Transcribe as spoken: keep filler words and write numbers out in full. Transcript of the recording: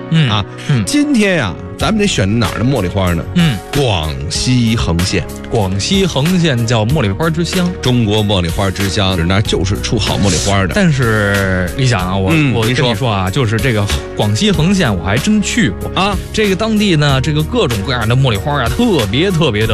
嗯啊。 嗯， 今天呀、啊，咱们得选哪儿的茉莉花呢？ 嗯， 广西横县。 广西横县叫茉莉花之乡， 中国茉莉花之乡，那就是出好茉莉花的。 但是理想啊，我、 嗯、 我跟你说啊，就是这个广西横县我还真去过啊。 这个当地呢，这个各种各样的茉莉花啊，特别特别的